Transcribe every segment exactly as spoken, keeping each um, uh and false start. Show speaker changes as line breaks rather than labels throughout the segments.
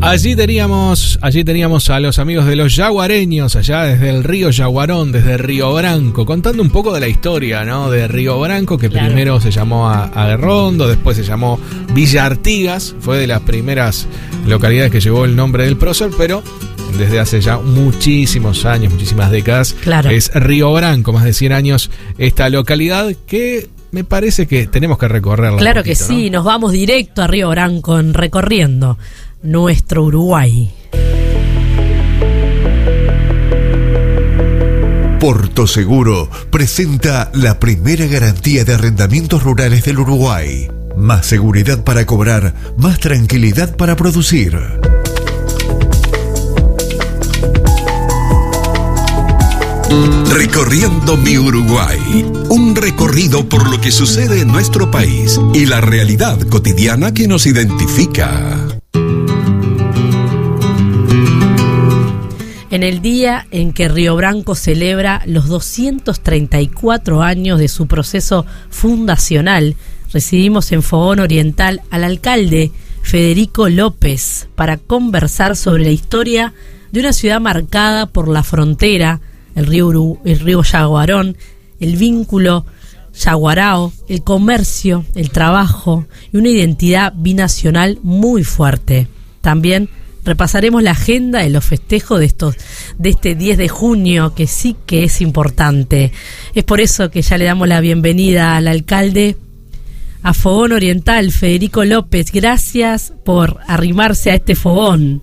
Allí teníamos, allí teníamos a los amigos de los yaguareños, allá desde el río Yaguarón, desde Río Branco, contando un poco de la historia, ¿no? De Río Branco, que claro. primero se llamó Aguerrondo, después se llamó Villa Artigas, fue de las primeras localidades que llevó el nombre del prócer, pero desde hace ya muchísimos años, muchísimas décadas, claro. es Río Branco, más de cien años, esta localidad que me parece que tenemos que recorrerla.
Claro
poquito,
que sí,
¿no?
Nos vamos directo a Río Branco en recorriendo nuestro Uruguay.
Porto Seguro presenta la primera garantía de arrendamientos rurales del Uruguay. Más seguridad para cobrar, más tranquilidad para producir.
Recorriendo mi Uruguay, un recorrido por lo que sucede en nuestro país y la realidad cotidiana que nos identifica.
En el día en que Río Branco celebra los doscientos treinta y cuatro años de su proceso fundacional, recibimos en Fogón Oriental al alcalde Federico López para conversar sobre la historia de una ciudad marcada por la frontera, el río, Uru, el río Yaguarón, el vínculo yaguarao, el comercio, el trabajo y una identidad binacional muy fuerte. También repasaremos la agenda de los festejos de estos de este diez de junio, que sí que es importante. Es por eso que ya le damos la bienvenida al alcalde a Fogón Oriental, Federico López. Gracias por arrimarse a este fogón.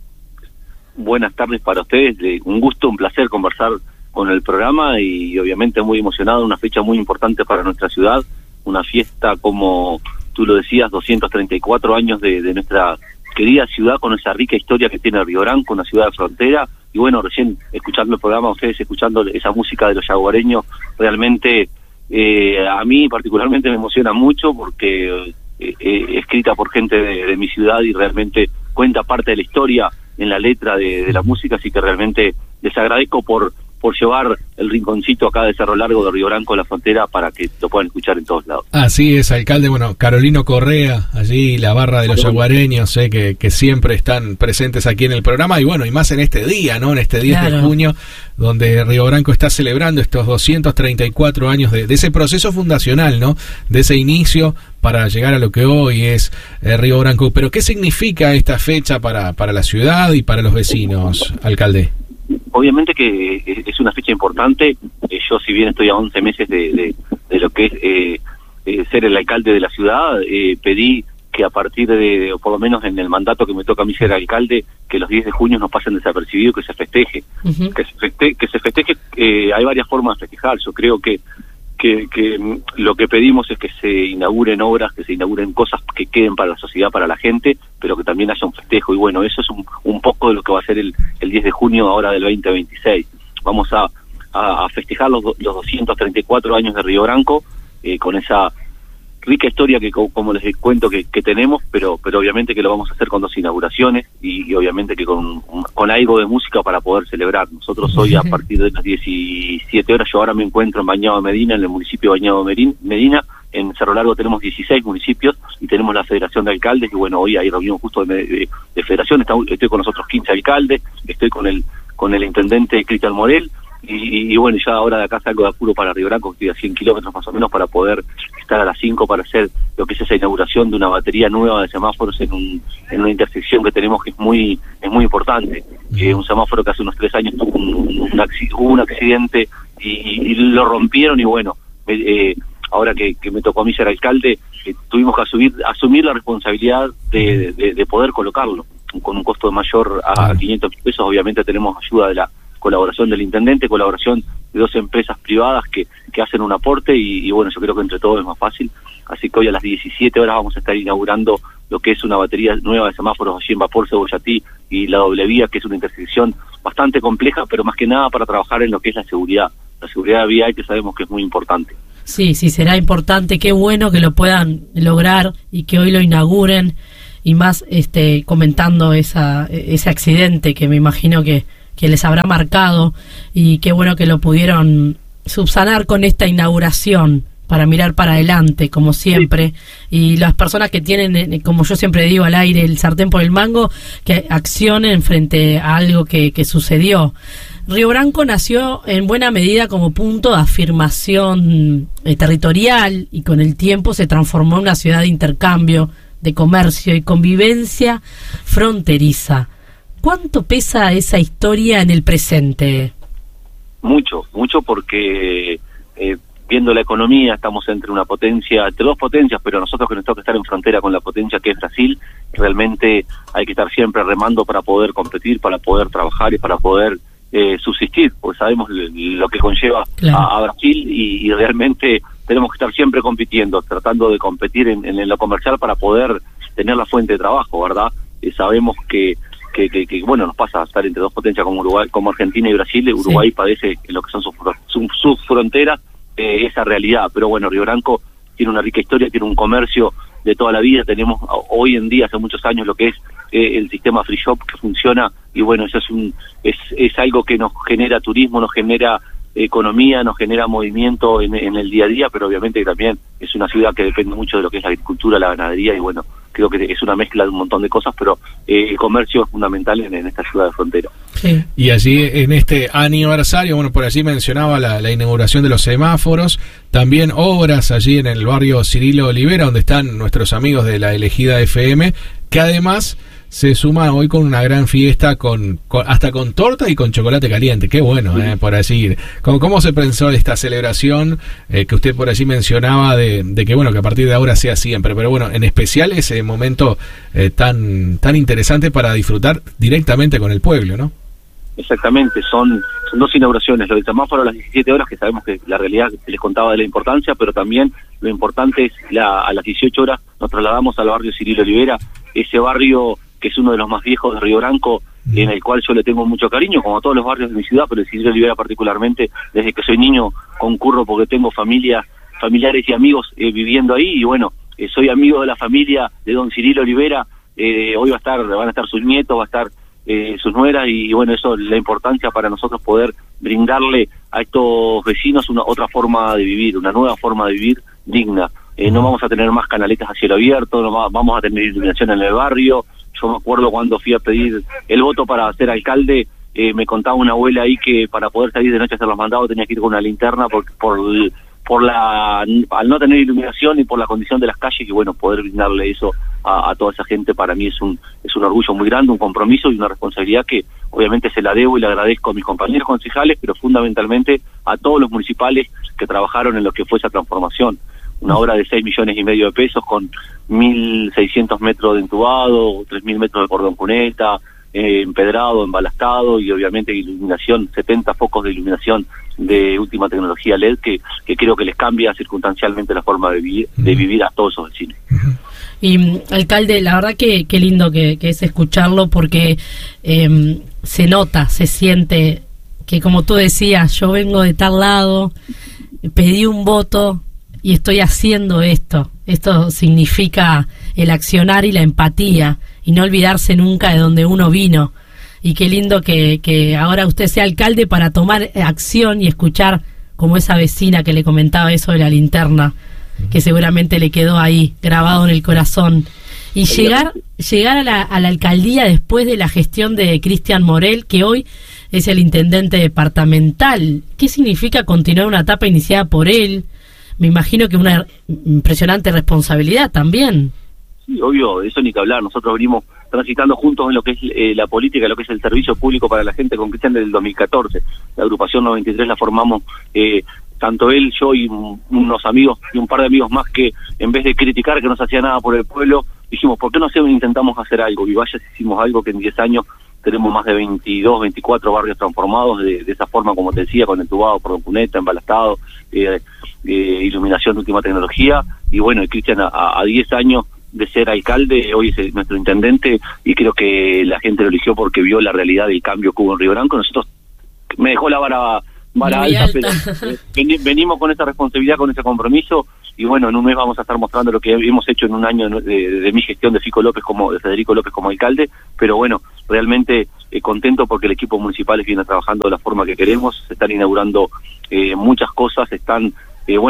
Buenas tardes para ustedes, un gusto, un placer conversar con el programa y obviamente muy emocionado, una fecha muy importante para nuestra ciudad, una fiesta, como tú lo decías, doscientos treinta y cuatro años de, de nuestra querida ciudad, con esa rica historia que tiene Río Branco, una ciudad de frontera, y bueno, recién escuchando el programa, ustedes escuchando esa música de los yaguareños, realmente eh, a mí particularmente me emociona mucho porque eh, eh, escrita por gente de, de mi ciudad y realmente cuenta parte de la historia en la letra de, de la música, así que realmente les agradezco por por llevar el rinconcito acá de Cerro Largo de Río Branco a la frontera para que lo puedan escuchar en todos lados.
Así es, alcalde. Bueno, Carolino Correa, allí la barra de los yaguareños, sé eh, que, que siempre están presentes aquí en el programa, y bueno, y más en este día, ¿no? En este diez claro. de junio, donde Río Branco está celebrando estos doscientos treinta y cuatro años de, de ese proceso fundacional, ¿no? De ese inicio para llegar a lo que hoy es eh, Río Branco. Pero ¿qué significa esta fecha para, para la ciudad y para los vecinos, alcalde?
Obviamente que es una fecha importante. Yo, si bien estoy a once meses de, de, de lo que es eh, eh, ser el alcalde de la ciudad, eh, pedí que a partir de, o por lo menos en el mandato que me toca a mí ser alcalde, que los diez de junio no pasen desapercibidos, que se festeje. Uh-huh. Que se festeje, que se festeje eh, hay varias formas de festejar. Yo creo que Que, que lo que pedimos es que se inauguren obras, que se inauguren cosas que queden para la sociedad, para la gente, pero que también haya un festejo. Y bueno, eso es un, un poco de lo que va a ser el, el diez de junio ahora del veinte veintiséis. Vamos a, a, a festejar los, los doscientos treinta y cuatro años de Río Branco, eh, con esa rica historia que, como les cuento, que, que tenemos, pero pero obviamente que lo vamos a hacer con dos inauguraciones y, y obviamente que con, con algo de música para poder celebrar. Nosotros hoy, a partir de las diecisiete horas, yo ahora me encuentro en Bañado Medina, en el municipio de Bañado Medina. En Cerro Largo tenemos dieciséis municipios y tenemos la Federación de Alcaldes, y bueno, hoy hay reunión justo de, de, de federación. Estoy con nosotros quince alcaldes, estoy con el con el intendente Cristian Morel, y, y, y bueno, ya ahora de acá salgo de apuro para Río Branco, que estoy a cien kilómetros más o menos, para poder estar a las cinco para hacer lo que es esa inauguración de una batería nueva de semáforos en un en una intersección que tenemos que es muy es muy importante. Eh, un semáforo que hace unos tres años tuvo un, un, un, hubo un accidente y, y lo rompieron, y bueno, eh, ahora que, que me tocó a mí ser alcalde, eh, tuvimos que asumir, asumir la responsabilidad de, de, de poder colocarlo, con un costo mayor a quinientos pesos. Obviamente tenemos ayuda de la colaboración del intendente, colaboración de dos empresas privadas que, que hacen un aporte, y, y bueno, yo creo que entre todos es más fácil. Así que hoy a las diecisiete horas vamos a estar inaugurando lo que es una batería nueva de semáforos allí en Vapor, Cebollatí y la doble vía, que es una intersección bastante compleja, pero más que nada para trabajar en lo que es la seguridad, la seguridad vial, que sabemos que es muy importante.
Sí, sí, será importante. Qué bueno que lo puedan lograr y que hoy lo inauguren, y más este comentando esa ese accidente que me imagino que que les habrá marcado, y qué bueno que lo pudieron subsanar con esta inauguración para mirar para adelante, como siempre, y las personas que tienen, como yo siempre digo al aire, el sartén por el mango, que accionen frente a algo que, que sucedió. Río Branco nació en buena medida como punto de afirmación eh, territorial, y con el tiempo se transformó en una ciudad de intercambio, de comercio y convivencia fronteriza. ¿Cuánto pesa esa historia en el presente?
Mucho, mucho porque eh, viendo la economía estamos entre una potencia, entre dos potencias, pero nosotros que nos toca estar en frontera con la potencia que es Brasil, realmente hay que estar siempre remando para poder competir, para poder trabajar y para poder eh, subsistir, porque sabemos lo que conlleva claro. a, a Brasil y, y realmente tenemos que estar siempre compitiendo, tratando de competir en, en lo comercial para poder tener la fuente de trabajo, ¿verdad? Eh, sabemos que Que, que, que bueno, nos pasa a estar entre dos potencias como Uruguay, como Argentina y Brasil. Uruguay sí. padece en lo que son sus, sus, sus fronteras eh, esa realidad, pero bueno, Río Branco tiene una rica historia, tiene un comercio de toda la vida. Tenemos hoy en día, hace muchos años, lo que es eh, el sistema free shop que funciona, y bueno, eso es un es, es algo que nos genera turismo, nos genera economía, nos genera movimiento en, en el día a día, pero obviamente también es una ciudad que depende mucho de lo que es la agricultura, la ganadería, y bueno, creo que es una mezcla de un montón de cosas, pero eh, el comercio es fundamental en, en esta ciudad de frontera.
Sí. Y allí, en este aniversario, bueno, por allí mencionaba la, la inauguración de los semáforos, también obras allí en el barrio Cirilo Olivera, donde están nuestros amigos de la Elegida F M, que además se suma hoy con una gran fiesta, con, con hasta con torta y con chocolate caliente. Qué bueno, eh, por allí. ¿Cómo, cómo se pensó esta celebración eh, que usted por allí mencionaba de, de que, bueno, que a partir de ahora sea siempre? Pero bueno, en especial ese momento eh, tan tan interesante para disfrutar directamente con el pueblo, ¿no?
Exactamente, son, son dos inauguraciones. Lo del semáforo a las diecisiete horas, que sabemos que la realidad les contaba de la importancia, pero también lo importante es la, a las dieciocho horas nos trasladamos al barrio Cirilo Olivera, ese barrio que es uno de los más viejos de Río Branco, mm. en el cual yo le tengo mucho cariño, como a todos los barrios de mi ciudad, pero el Cirilo Olivera particularmente, desde que soy niño concurro porque tengo familia, familiares y amigos eh, viviendo ahí, y bueno, eh, soy amigo de la familia de don Cirilo Olivera. Eh, hoy va a estar, van a estar sus nietos, va a estar eh, sus nueras, y, y bueno, eso, la importancia para nosotros poder brindarle a estos vecinos una otra forma de vivir, una nueva forma de vivir digna. Eh, no vamos a tener más canaletas a cielo abierto, no va, vamos a tener iluminación en el barrio. Yo me acuerdo cuando fui a pedir el voto para ser alcalde, eh, me contaba una abuela ahí que para poder salir de noche a hacer los mandados tenía que ir con una linterna por, por, por la al no tener iluminación y por la condición de las calles, y bueno, poder brindarle eso a, a toda esa gente para mí es un es un orgullo muy grande, un compromiso y una responsabilidad que obviamente se la debo y le agradezco a mis compañeros concejales, pero fundamentalmente a todos los municipales que trabajaron en lo que fue esa transformación. Una obra de seis millones y medio de pesos con mil seiscientos metros de entubado, tres mil metros de cordón cuneta, eh, empedrado, embalastado y obviamente iluminación, setenta focos de iluminación de última tecnología L E D que, que creo que les cambia circunstancialmente la forma de vivir, de vivir a todos esos vecinos.
Y alcalde, la verdad que qué lindo que, que es escucharlo, porque eh, se nota, se siente que, como tú decías, yo vengo de tal lado, pedí un voto y estoy haciendo esto. Esto significa el accionar y la empatía, y no olvidarse nunca de donde uno vino. Y qué lindo que, que ahora usted sea alcalde para tomar acción y escuchar, como esa vecina que le comentaba eso de la linterna, que seguramente le quedó ahí grabado en el corazón. Y llegar llegar a la, a la alcaldía después de la gestión de Cristian Morel, que hoy es el intendente departamental. ¿Qué significa continuar una etapa iniciada por él? Me imagino que una impresionante responsabilidad también.
Sí, obvio, eso ni que hablar. Nosotros venimos transitando juntos en lo que es eh, la política, lo que es el servicio público para la gente con Cristian desde el dos mil catorce. La agrupación noventa y tres la formamos eh, tanto él, yo y unos amigos y un par de amigos más, que en vez de criticar que no se hacía nada por el pueblo, dijimos, ¿por qué no hacemos, intentamos hacer algo? Y vaya, hicimos algo que en diez años tenemos más de veintidós, veinticuatro barrios transformados de, de esa forma, como te decía, con entubado, por cuneta, embalastado, eh, eh, iluminación de última tecnología. Y bueno, Cristian a diez años de ser alcalde, hoy es nuestro intendente, y creo que la gente lo eligió porque vio la realidad del cambio que hubo en Río Branco. Nosotros, me dejó la vara, vara alta, alta, pero eh, venimos con esa responsabilidad, con ese compromiso, y bueno, en un mes vamos a estar mostrando lo que hemos hecho en un año de, de, de mi gestión de Fico López, como de Federico López como alcalde, pero bueno, realmente eh, contento porque el equipo municipal viene trabajando de la forma que queremos, se están inaugurando eh, muchas cosas, están, eh, bueno,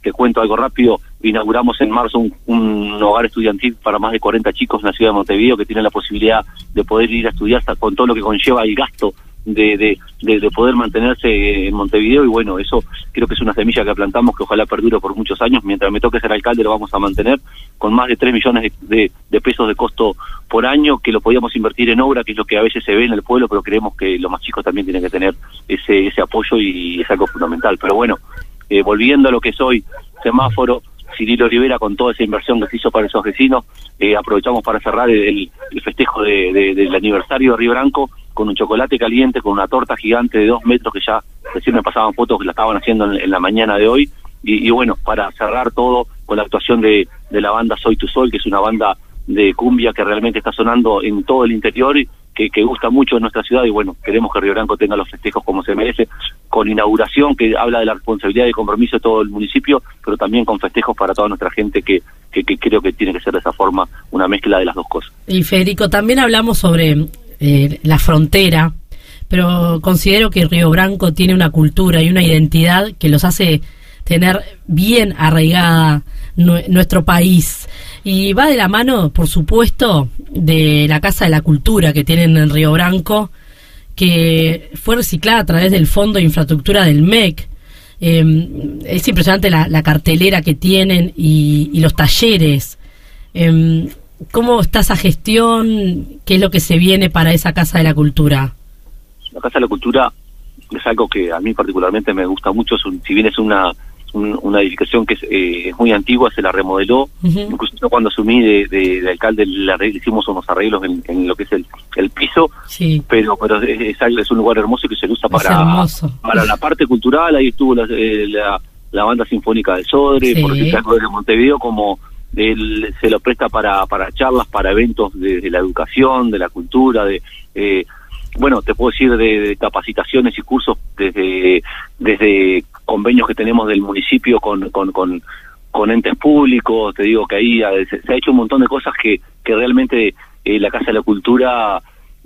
te cuento algo rápido, inauguramos en marzo un, un hogar estudiantil para más de cuarenta chicos en la ciudad de Montevideo que tienen la posibilidad de poder ir a estudiar con todo lo que conlleva el gasto de, de, de, de poder mantenerse en Montevideo, y bueno, eso creo que es una semilla que plantamos que ojalá perdure por muchos años. Mientras me toque ser alcalde lo vamos a mantener con más de tres millones de, de, de pesos de costo por año, que lo podíamos invertir en obra, que es lo que a veces se ve en el pueblo, pero creemos que los más chicos también tienen que tener ese, ese apoyo, y es algo fundamental. Pero bueno, eh, volviendo a lo que soy, semáforo, Cirilo Rivera, con toda esa inversión que se hizo para esos vecinos, eh, aprovechamos para cerrar el, el festejo de, de, del aniversario de Río Branco con un chocolate caliente, con una torta gigante de dos metros que ya recién me pasaban fotos que la estaban haciendo en, en la mañana de hoy, y, y bueno, para cerrar todo con la actuación de, de la banda Soy Tu Sol, que es una banda de cumbia que realmente está sonando en todo el interior, y que, que gusta mucho en nuestra ciudad, y bueno, queremos que Río Branco tenga los festejos como se merece, con inauguración que habla de la responsabilidad y compromiso de todo el municipio, pero también con festejos para toda nuestra gente, que, que, que creo que tiene que ser de esa forma una mezcla de las dos cosas.
Y Federico, también hablamos sobre eh, la frontera, pero considero que Río Branco tiene una cultura y una identidad que los hace tener bien arraigada nu- nuestro país, y va de la mano, por supuesto, de la Casa de la Cultura que tienen en Río Branco, que fue reciclada a través del Fondo de Infraestructura del M E C. Eh, es impresionante la, la cartelera que tienen y, y los talleres. Eh, ¿Cómo está esa gestión? ¿Qué es lo que se viene para esa Casa de la Cultura?
La Casa de la Cultura es algo que a mí particularmente me gusta mucho. Es un, si bien es una un, una edificación que es, eh, es muy antigua, se la remodeló. Uh-huh. Incluso yo cuando asumí de, de, de alcalde la, hicimos unos arreglos en, en lo que es el, el piso, sí. pero pero es, es, es un lugar hermoso que se usa para, para la parte cultural. Ahí estuvo la, eh, la, la banda sinfónica del Sodre, sí. porque es algo de Montevideo, como el, se lo presta para, para charlas, para eventos de, de la educación, de la cultura, de... Eh, bueno, te puedo decir de, de capacitaciones y cursos desde desde convenios que tenemos del municipio con con, con, con entes públicos. Te digo que ahí se, se ha hecho un montón de cosas que, que realmente eh, la Casa de la Cultura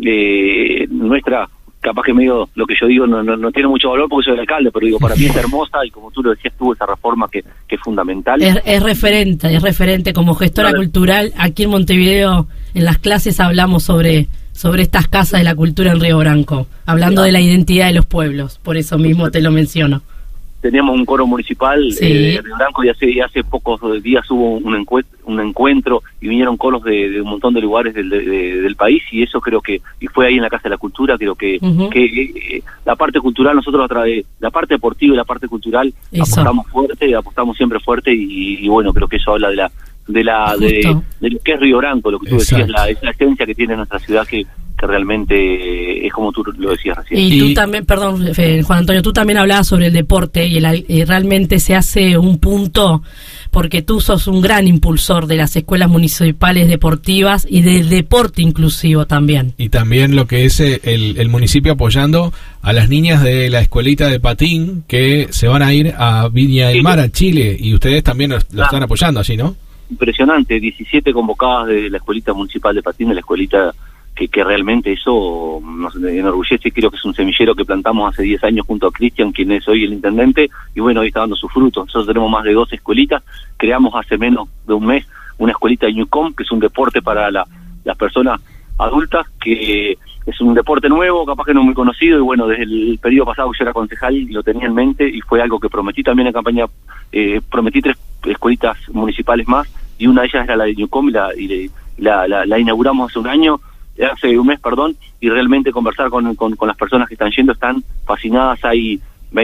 eh, nuestra, capaz que medio lo que yo digo no, no, no tiene mucho valor porque soy el alcalde, pero digo, para mí es hermosa, y como tú lo decías, tuvo esa reforma que, que es fundamental.
Es, es referente, es referente como gestora claro. cultural. Aquí en Montevideo, en las clases hablamos sobre... sobre estas casas de la cultura en Río Branco, hablando de la identidad de los pueblos, por eso mismo te lo menciono.
Teníamos un coro municipal sí. eh, de Río Branco, y hace, y hace pocos días hubo un encuentro, un encuentro y vinieron coros de, de un montón de lugares del, de, de, del país, y eso creo que, y fue ahí en la Casa de la Cultura. Creo que, uh-huh. que eh, la parte cultural, nosotros a través, la parte deportiva y la parte cultural eso. apostamos fuerte, apostamos siempre fuerte, y, y bueno, creo que eso habla de la de la de, de lo que es Río Branco, lo que tú Exacto. decías, la, esa esencia que tiene nuestra ciudad, que, que realmente es como tú lo decías recién.
Y, y tú también, perdón, Juan Antonio, tú también hablabas sobre el deporte, y, el, y realmente se hace un punto, porque tú sos un gran impulsor de las escuelas municipales deportivas y del deporte inclusivo también.
Y también lo que es el, el municipio apoyando a las niñas de la escuelita de patín que se van a ir a Viña del Mar, a Chile, y ustedes también lo, lo ah. están apoyando así, ¿no?
Impresionante, diecisiete convocadas de la escuelita municipal de patín, de la escuelita que, que realmente eso nos enorgullece. Creo que es un semillero que plantamos hace diez años junto a Cristian, quien es hoy el intendente, y bueno, hoy está dando sus frutos. Nosotros tenemos más de doce escuelitas, creamos hace menos de un mes una escuelita de Newcom, que es un deporte para la, las personas adultas, que es un deporte nuevo, capaz que no muy conocido, y bueno, desde el periodo pasado que yo era concejal y lo tenía en mente, y fue algo que prometí también en campaña. Eh, prometí tres escuelitas municipales más, y una de ellas era la de Newcom, y la, y la, la, la inauguramos hace un año, hace un mes, perdón, y realmente conversar con, con, con las personas que están yendo, están fascinadas. Hay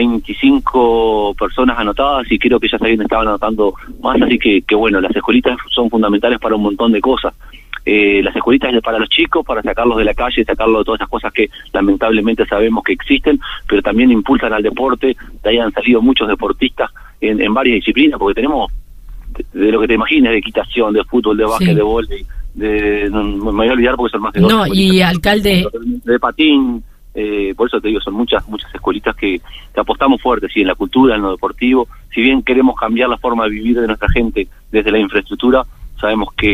veinticinco personas anotadas, y creo que ya también estaban anotando más, así que, que bueno, las escuelitas son fundamentales para un montón de cosas. Eh, las escuelitas para los chicos, para sacarlos de la calle, sacarlos de todas esas cosas que lamentablemente sabemos que existen, pero también impulsan al deporte. De ahí han salido muchos deportistas en, en varias disciplinas, porque tenemos de, de lo que te imagines, de equitación, de fútbol, de básquet, sí. de vóley, de, no, me voy a olvidar porque son más de dos.
No, y alcalde...
De patín, eh, por eso te digo, son muchas muchas escuelitas que, que apostamos fuerte, sí, en la cultura, en lo deportivo. Si bien queremos cambiar la forma de vivir de nuestra gente desde la infraestructura, sabemos que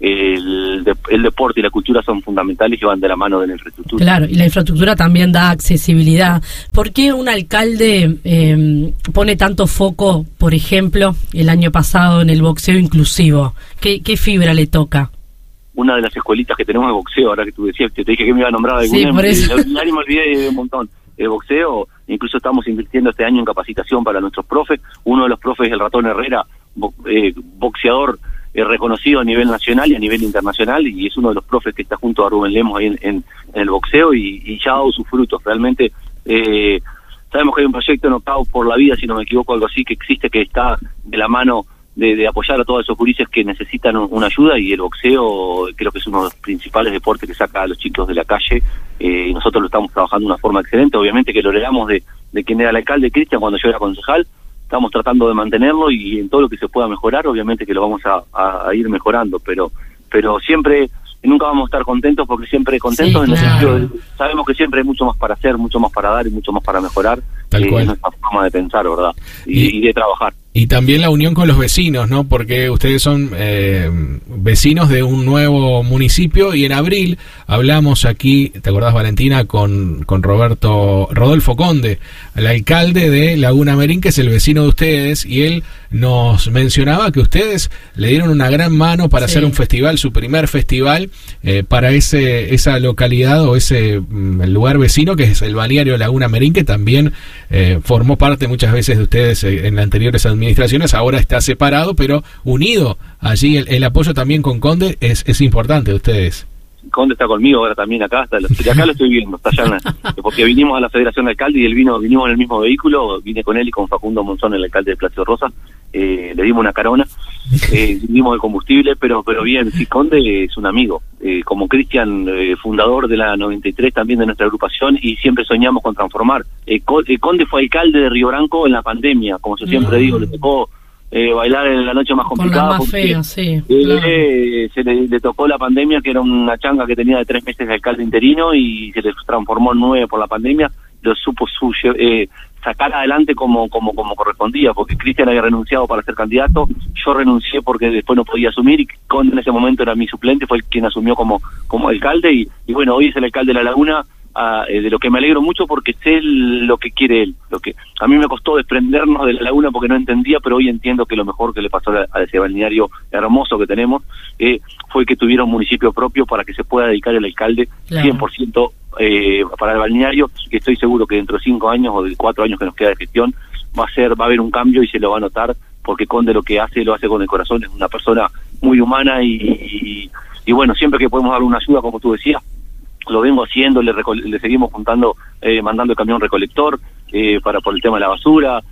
el, el deporte y la cultura son fundamentales y van de la mano de la infraestructura.
Claro, y la infraestructura también da accesibilidad. ¿Por qué un alcalde eh, pone tanto foco, por ejemplo, el año pasado en el boxeo inclusivo? ¿Qué, qué fibra le toca?
Una de las escuelitas que tenemos de boxeo, ahora que tú decías, que te dije que me iba a nombrar alguna,
sí, por eso.
me, me olvidé de un montón. El boxeo, incluso estamos invirtiendo este año en capacitación para nuestros profes. Uno de los profes es el Ratón Herrera, bo, eh, boxeador eh, reconocido a nivel nacional y a nivel internacional, y es uno de los profes que está junto a Rubén Lemos ahí en, en, en el boxeo, y, y ya ha dado sus frutos. Realmente eh, sabemos que hay un proyecto Knockout por la Vida, si no me equivoco, algo así, que existe, que está de la mano de, de apoyar a todos esos gurises que necesitan un, una ayuda, y el boxeo creo que es uno de los principales deportes que saca a los chicos de la calle, eh, y nosotros lo estamos trabajando de una forma excelente. Obviamente que lo heredamos de, de quien era el alcalde, Cristian, cuando yo era concejal. Estamos tratando de mantenerlo, y en todo lo que se pueda mejorar, obviamente que lo vamos a, a, a ir mejorando, pero pero siempre, nunca vamos a estar contentos, porque siempre contentos, sí, en claro. el sentido de, sabemos que siempre hay mucho más para hacer, mucho más para dar y mucho más para mejorar.
Tal
eh,
cual.
Es nuestra forma de pensar, ¿verdad? Y,
y,
y de trabajar.
Y también la unión con los vecinos, ¿no? Porque ustedes son eh, vecinos de un nuevo municipio, y en abril hablamos aquí, ¿te acordás, Valentina? Con, con Roberto, Rodolfo Conde, el alcalde de Laguna Merín, que es el vecino de ustedes, y él nos mencionaba que ustedes le dieron una gran mano para sí. hacer un festival, su primer festival, eh, para ese esa localidad o ese mm, lugar vecino, que es el balneario Laguna Merín, que también eh, formó parte muchas veces de ustedes eh, en anteriores administraciones. Ahora está separado, pero unido. Allí el, el apoyo también con Conde es, es importante de ustedes.
Conde está conmigo ahora también acá, hasta de acá lo estoy viendo, está allá, en, porque vinimos a la Federación de Alcalde y él vino, vinimos en el mismo vehículo, vine con él y con Facundo Monzón, el alcalde de Placio Rosa, eh, le dimos una carona, eh, dimos el combustible, pero pero bien, sí, Conde es un amigo, eh, como Cristian, eh, fundador de la noventa y tres también de nuestra agrupación, y siempre soñamos con transformar. Eh, Conde fue alcalde de Río Branco en la pandemia, como yo siempre mm. digo, le tocó Eh, bailar en la noche más complicada,
con la más fea, sí,
eh,
claro.
eh, se le, le tocó la pandemia, que era una changa que tenía de tres meses de alcalde interino, y se le transformó en nueve por la pandemia. Lo supo su, eh, sacar adelante como como como correspondía, porque Cristian había renunciado para ser candidato, yo renuncié porque después no podía asumir, y Conde en ese momento era mi suplente, fue el quien asumió como como alcalde, y, y bueno, hoy es el alcalde de La Laguna. Uh, eh, de lo que me alegro mucho, porque sé el, lo que quiere él. Lo que a mí me costó desprendernos de La Laguna porque no entendía, pero hoy entiendo que lo mejor que le pasó a, a ese balneario hermoso que tenemos eh, fue que tuviera un municipio propio para que se pueda dedicar el alcalde claro. cien por ciento eh, para el balneario, y estoy seguro que dentro de cinco años o de cuatro años que nos queda de gestión va a ser va a haber un cambio y se lo va a notar, porque Conde lo que hace lo hace con el corazón, es una persona muy humana, y, y, y bueno, siempre que podemos dar una ayuda, como tú decías, lo vengo haciendo, le, le seguimos juntando, eh, mandando el camión recolector eh, para por el tema de la basura.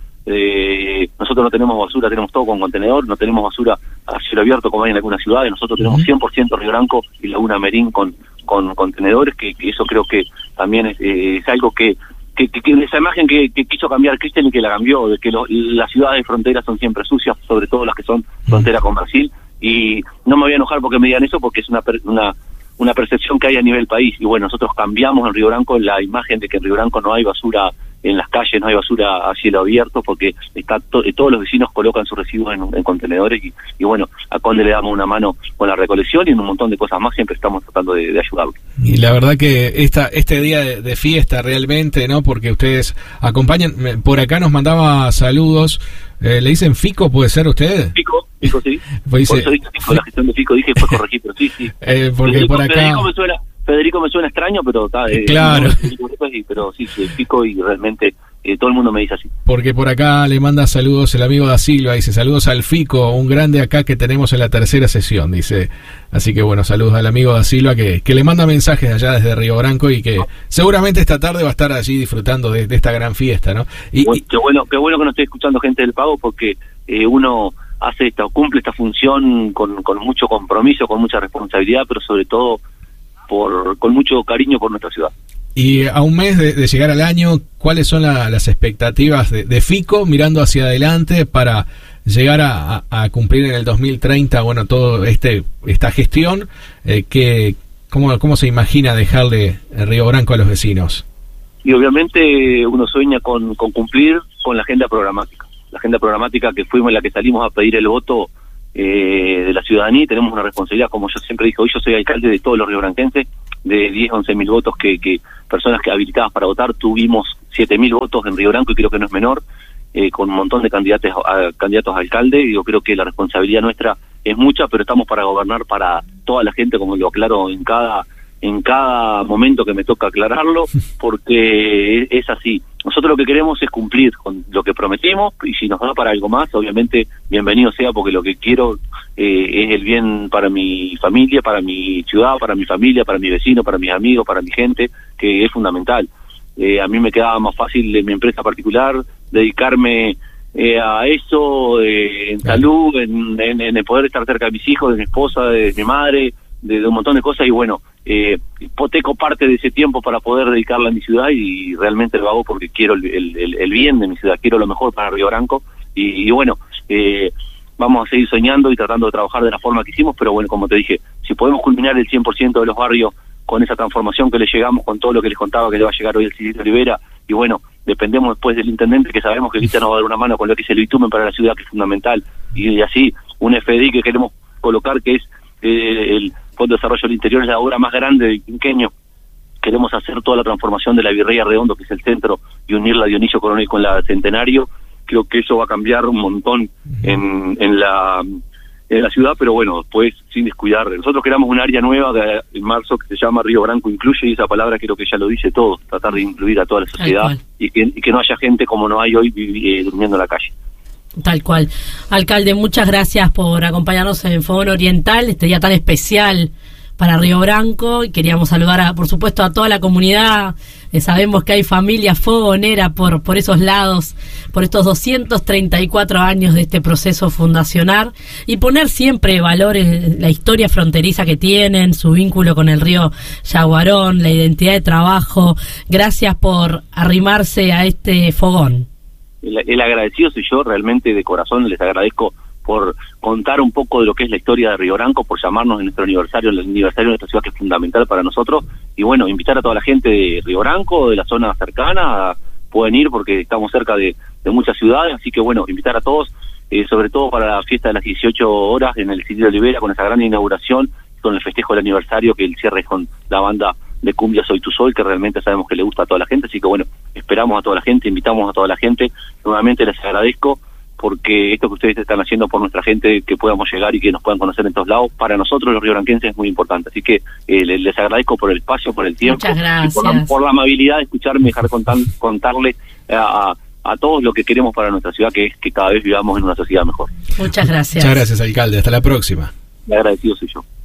Eh, nosotros no tenemos basura, tenemos todo con contenedor, no tenemos basura a cielo abierto como hay en algunas ciudades. Nosotros tenemos cien por ciento Río Branco y Laguna Merín con, con contenedores, que, que eso creo que también es, eh, es algo que, que, que, que esa imagen que, que quiso cambiar Cristian y que la cambió, de que lo, las ciudades de frontera son siempre sucias, sobre todo las que son frontera con Brasil, y no me voy a enojar porque me digan eso, porque es una una una percepción que hay a nivel país, y bueno, nosotros cambiamos en Río Branco la imagen de que en Río Branco no hay basura en las calles, no hay basura a cielo abierto, porque está to todos los vecinos colocan sus residuos en, en contenedores, y, y bueno, a Conde le damos una mano con la recolección y en un montón de cosas más, siempre estamos tratando de, de ayudarlo.
Y la verdad que esta este día de, de fiesta realmente, ¿no? Porque ustedes acompañan, por acá nos mandaba saludos, eh, le dicen Fico, ¿puede ser usted?
Fico, Fico, sí.
Pues dice,
por eso dije Fico, la gestión de Fico, dije fue corregir, pero sí, sí.
Eh, porque
Federico,
por acá...
Federico me suena, Federico me suena extraño, pero está... Eh,
claro.
No, pero sí, sí, Fico, y realmente... Eh, todo el mundo me dice así.
Porque por acá le manda saludos el amigo da Silva, dice saludos al Fico, un grande acá que tenemos en la tercera sesión, dice. Así que bueno, saludos al amigo da Silva que, que le manda mensajes allá desde Río Branco, y que seguramente esta tarde va a estar allí disfrutando de, de esta gran fiesta, ¿no? Y,
bueno, qué bueno, qué bueno que no estoy escuchando gente del Pago, porque eh, uno hace esta, cumple esta función con, con mucho compromiso, con mucha responsabilidad, pero sobre todo por con mucho cariño por nuestra ciudad.
Y a un mes de, de llegar al año, ¿cuáles son la, las expectativas de, de Fico mirando hacia adelante para llegar a, a, a cumplir en el dos mil treinta, bueno, todo este esta gestión? Eh, que ¿cómo, ¿Cómo se imagina dejarle el Río Branco a los vecinos?
Y obviamente uno sueña con, con cumplir con la agenda programática. La agenda programática que fuimos la que salimos a pedir el voto eh, de la ciudadanía, y tenemos una responsabilidad, como yo siempre dije, hoy yo soy alcalde de todos los riobranquenses, de diez, once mil votos que, que personas que habilitadas para votar, tuvimos siete mil votos en Río Branco, y creo que no es menor, eh, con un montón de candidatos a, candidatos a alcalde, y yo creo que la responsabilidad nuestra es mucha, pero estamos para gobernar para toda la gente, como lo aclaro en cada en cada momento que me toca aclararlo, porque es así. Nosotros lo que queremos es cumplir con lo que prometimos, y si nos da para algo más, obviamente bienvenido sea, porque lo que quiero eh, es el bien para mi familia, para mi ciudad, para mi familia, para mi vecino, para mis amigos, para mi gente, que es fundamental. Eh, a mí me quedaba más fácil en mi empresa particular dedicarme eh, a eso, eh, en salud, en, en, en el poder estar cerca de mis hijos, de mi esposa, de mi madre, de, de un montón de cosas, y bueno, eh, hipoteco parte de ese tiempo para poder dedicarla a mi ciudad, y realmente lo hago porque quiero el, el, el bien de mi ciudad, quiero lo mejor para Río Branco, y, y bueno, eh, vamos a seguir soñando y tratando de trabajar de la forma que hicimos, pero bueno, como te dije, si podemos culminar el cien por ciento de los barrios con esa transformación que le llegamos, con todo lo que les contaba que le va a llegar hoy el Cirilo Olivera, y bueno, dependemos después del intendente, que sabemos que ahorita nos va a dar una mano con lo que es el bitumen para la ciudad, que es fundamental, y, y así un F D I que queremos colocar, que es eh, el Fondo de Desarrollo del Interior, es la obra más grande del quinquenio. Queremos hacer toda la transformación de la Virrey Arredondo, que es el centro, y unir la Dionisio Coronel con la Centenario. Creo que eso va a cambiar un montón en, en la en la ciudad, pero bueno, después sin descuidar. Nosotros creamos un área nueva de, en marzo que se llama Río Branco Incluye, y esa palabra creo que ya lo dice todo, tratar de incluir a toda la sociedad, y que, y que no haya gente como no hay hoy eh, durmiendo en la calle.
Tal cual. Alcalde, muchas gracias por acompañarnos en Fogón Oriental, este día tan especial para Río Branco, y queríamos saludar, a, por supuesto, a toda la comunidad. Eh, sabemos que hay familia fogonera por, por esos lados, por estos doscientos treinta y cuatro años de este proceso fundacional, y poner siempre valor en la historia fronteriza que tienen, su vínculo con el río Yaguarón, la identidad de trabajo. Gracias por arrimarse a este fogón.
El, el agradecido soy yo, realmente de corazón les agradezco por contar un poco de lo que es la historia de Río Branco, por llamarnos en nuestro aniversario, el aniversario de nuestra ciudad, que es fundamental para nosotros, y bueno, invitar a toda la gente de Río Branco, de la zona cercana, pueden ir porque estamos cerca de, de muchas ciudades, así que bueno, invitar a todos, eh, sobre todo para la fiesta de las dieciocho horas en el Cirilo Olivera, con esa gran inauguración, con el festejo del aniversario, que el cierre es con la banda de cumbia Soy Tu Sol, que realmente sabemos que le gusta a toda la gente, así que bueno, esperamos a toda la gente, invitamos a toda la gente, nuevamente les agradezco, porque esto que ustedes están haciendo por nuestra gente, que podamos llegar y que nos puedan conocer en todos lados, para nosotros los riobranquenses es muy importante, así que eh, les agradezco por el espacio, por el tiempo,
muchas gracias.
Y por, la, por la amabilidad de escucharme, dejar contar, contarle a, a todos lo que queremos para nuestra ciudad, que es que cada vez vivamos en una sociedad mejor.
Muchas gracias.
Muchas gracias, alcalde, hasta la próxima.
Agradecido soy yo.